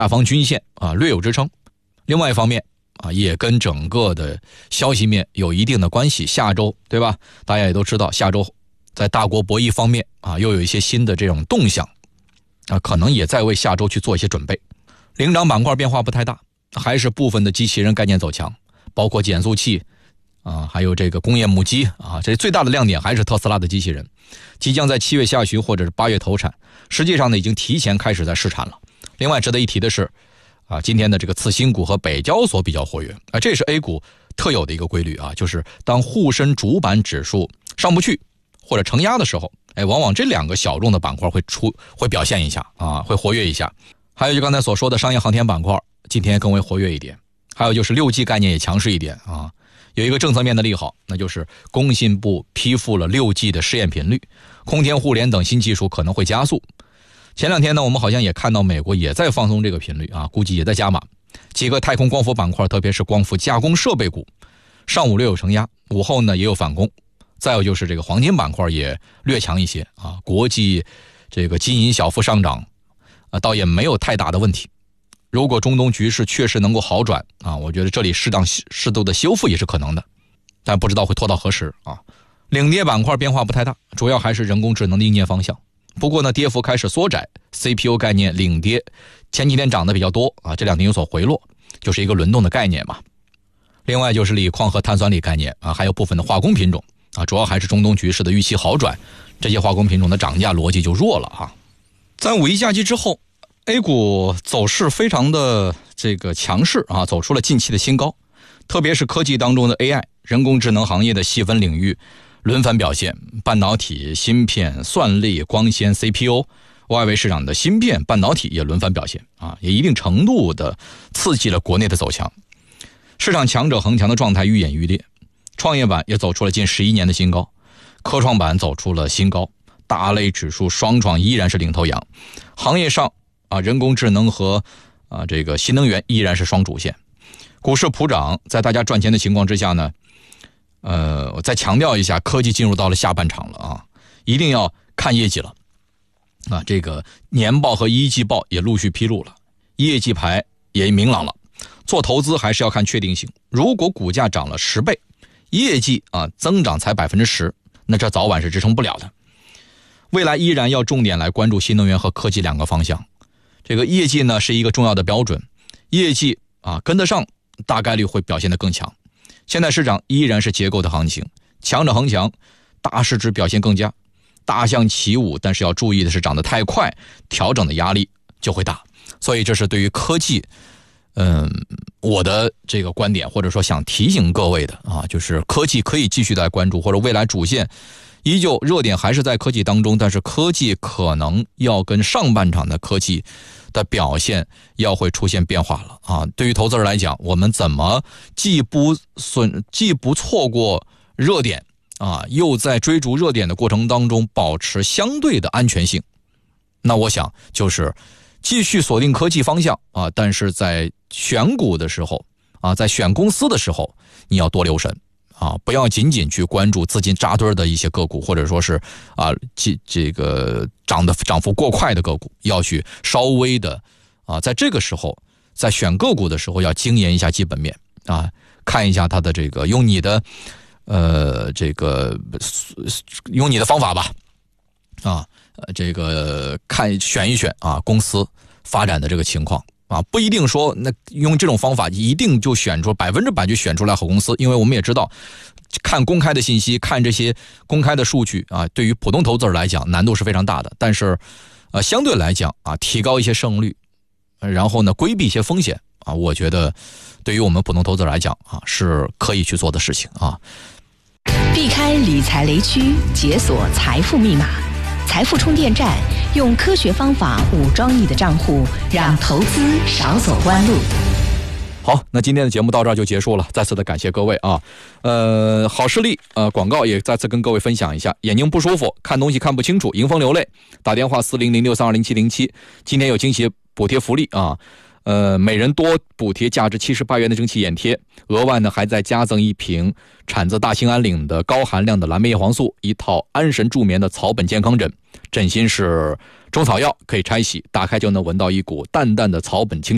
下方均线略有支撑。另外一方面也跟整个的消息面有一定的关系。下周对吧，大家也都知道，下周在大国博弈方面又有一些新的这种动向可能也在为下周去做一些准备。领涨板块变化不太大，还是部分的机器人概念走强，包括减速器还有这个工业母机这最大的亮点还是特斯拉的机器人，即将在7月下旬或者是8月投产，实际上呢已经提前开始在试产了。另外值得一提的是今天的这个次新股和北交所比较活跃这是 A 股特有的一个规律就是当沪深主板指数上不去或者承压的时候，往往这两个小众的板块会表现一下会活跃一下。还有就刚才所说的商业航天板块今天更为活跃一点，还有就是 6G 概念也强势一点有一个政策面的利好，那就是工信部批复了 6G 的试验频率，空天互联等新技术可能会加速。前两天呢，我们好像也看到美国也在放松这个频率估计也在加码。几个太空光伏板块，特别是光伏加工设备股，上午略有承压，午后呢也有反攻。再有就是这个黄金板块也略强一些国际这个金银小幅上涨倒也没有太大的问题。如果中东局势确实能够好转我觉得这里适度的修复也是可能的，但不知道会拖到何时领跌板块变化不太大，主要还是人工智能的硬件方向。不过呢，跌幅开始缩窄， CPU 概念领跌，前几天涨得比较多这两天有所回落，就是一个轮动的概念嘛。另外就是锂矿和碳酸锂概念还有部分的化工品种主要还是中东局势的预期好转，这些化工品种的涨价逻辑就弱了在五一假期之后，A 股走势非常的这个强势走出了近期的新高，特别是科技当中的 AI 人工智能行业的细分领域轮番表现，半导体、芯片、算力、光纤、CPU， 外围市场的芯片、半导体也轮番表现也一定程度的刺激了国内的走强。市场强者恒强的状态愈演愈烈，创业板也走出了近11年的新高，科创板走出了新高，大类指数双创依然是领头羊。行业上人工智能和这个新能源依然是双主线。股市普涨，在大家赚钱的情况之下呢，我再强调一下，科技进入到了下半场了一定要看业绩了这个年报和一季报也陆续披露了，业绩牌也明朗了。做投资还是要看确定性，如果股价涨了10倍，业绩增长才 10%， 那这早晚是支撑不了的。未来依然要重点来关注新能源和科技两个方向。这个业绩呢是一个重要的标准，业绩跟得上大概率会表现得更强。现在市场依然是结构的行情，强者恒强，大市值表现更佳，大象起舞，但是要注意的是涨得太快，调整的压力就会大。所以这是对于科技我的这个观点，或者说想提醒各位的就是科技可以继续来关注，或者未来主线依旧热点还是在科技当中，但是科技可能要跟上半场的科技的表现要会出现变化了对于投资人来讲，我们怎么既不错过热点又在追逐热点的过程当中保持相对的安全性？那我想就是继续锁定科技方向但是在选股的时候在选公司的时候，你要多留神不要仅仅去关注资金扎堆的一些个股，或者说是这个涨幅过快的个股，要去稍微的在这个时候，在选个股的时候要精研一下基本面看一下它的这个用你的方法吧这个选一选公司发展的这个情况不一定说那用这种方法一定就选出100%就选出来好公司，因为我们也知道看公开的信息，看这些公开的数据对于普通投资者来讲难度是非常大的，但是相对来讲提高一些胜率，然后呢规避一些风险我觉得对于我们普通投资者来讲是可以去做的事情避开理财雷区，解锁财富密码。财富充电站，用科学方法武装你的账户，让投资少走弯路。 好，那今天的节目到这儿就结束了，再次的感谢各位好视力广告也再次跟各位分享一下，眼睛不舒服，看东西看不清楚，迎风流泪，打电话4006320707，今天有惊喜补贴福利每人多补贴价值78元的蒸汽眼贴，额外呢还再加赠一瓶产自大兴安岭的高含量的蓝莓叶黄素，一套安神助眠的草本健康枕，枕芯是中草药，可以拆洗，打开就能闻到一股淡淡的草本清